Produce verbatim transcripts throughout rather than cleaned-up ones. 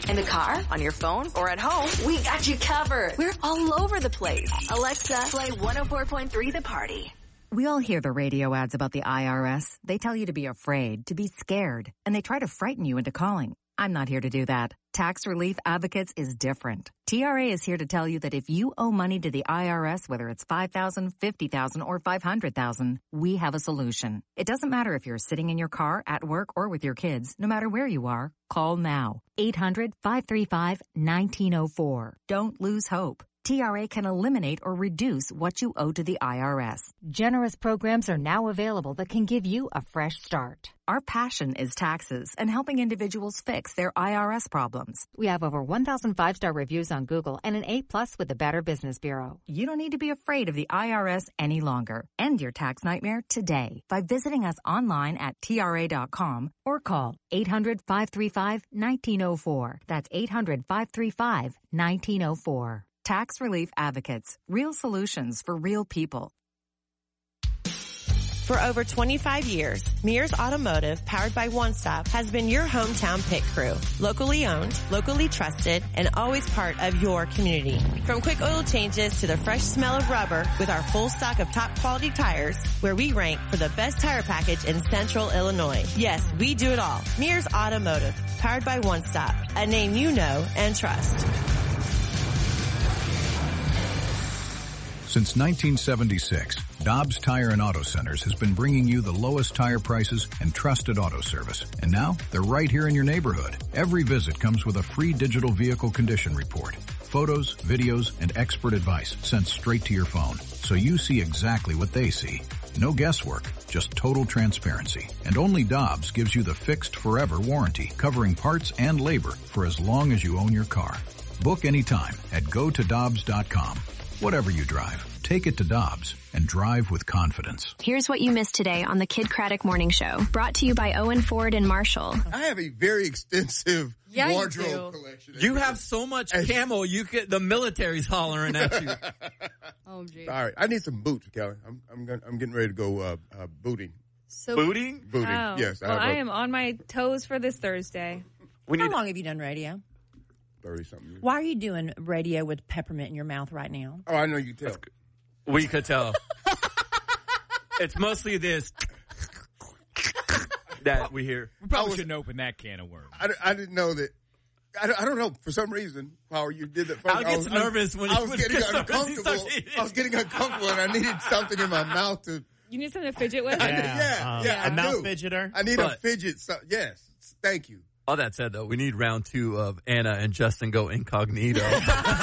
In the car, on your phone, or at home, we got you covered. We're all over the place. Alexa, play one oh four point three The Party. We all hear the radio ads about the I R S. They tell you to be afraid, to be scared, and they try to frighten you into calling. I'm not here to do that. Tax Relief Advocates is different. T R A is here to tell you that if you owe money to the I R S, whether it's five thousand dollars, fifty thousand dollars, or five hundred thousand dollars, we have a solution. It doesn't matter if you're sitting in your car, at work, or with your kids. No matter where you are, call now. eight hundred, five three five, one nine zero four. Don't lose hope. T R A can eliminate or reduce what you owe to the I R S. Generous programs are now available that can give you a fresh start. Our passion is taxes and helping individuals fix their I R S problems. We have over one thousand five-star reviews on Google and an A plus with the Better Business Bureau. You don't need to be afraid of the I R S any longer. End your tax nightmare today by visiting us online at T R A dot com or call eight hundred, five three five, one nine zero four. That's eight hundred, five three five, one nine zero four. Tax Relief Advocates. Real solutions for real people. For over twenty-five years, Mears Automotive, powered by One Stop, has been your hometown pit crew. Locally owned, locally trusted, and always part of your community. From quick oil changes to the fresh smell of rubber, with our full stock of top quality tires, where we rank for the best tire package in Central Illinois. Yes, we do it all. Mears Automotive, powered by One Stop, a name you know and trust. Since nineteen seventy-six, Dobbs Tire and Auto Centers has been bringing you the lowest tire prices and trusted auto service. And now, they're right here in your neighborhood. Every visit comes with a free digital vehicle condition report, photos, videos, and expert advice sent straight to your phone, so you see exactly what they see. No guesswork, just total transparency. And only Dobbs gives you the fixed forever warranty, covering parts and labor for as long as you own your car. Book anytime at go to dobbs dot com. Whatever you drive, take it to Dobbs and drive with confidence. Here's what you missed today on the Kid Craddock Morning Show. Brought to you by Owen Ford and Marshall. I have a very extensive yeah, wardrobe you collection. You have so much camo, you could, the military's hollering at you. Oh, geez. All right, I need some boots, Kelly. I'm I'm, gonna, I'm getting ready to go uh, uh, booting. So, booting? Booting, oh. yes. Well, I, I am on my toes for this Thursday. We How need long have you done radio? thirty-something years. Why are you doing radio with peppermint in your mouth right now? Oh, I know you can tell. We could tell. It's mostly this that we hear. We probably was, shouldn't open that can of worms. I, I didn't know that. I don't, I don't know. For some reason, Power, you did that first. Al gets I was, nervous I, when I he was getting uncomfortable. I was getting uncomfortable, and I needed something in my mouth to. You need something to fidget with? Yeah, I yeah, um, yeah. A I mouth do. fidgeter? I need but, a fidget. So, yes. Thank you. All that said, though, we need round two of Anna and Justin go incognito. And they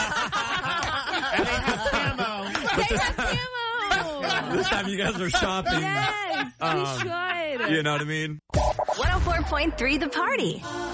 have camo. They have camo. This time you guys are shopping. Yes, um, we should. You know what I mean? one oh four point three The Party.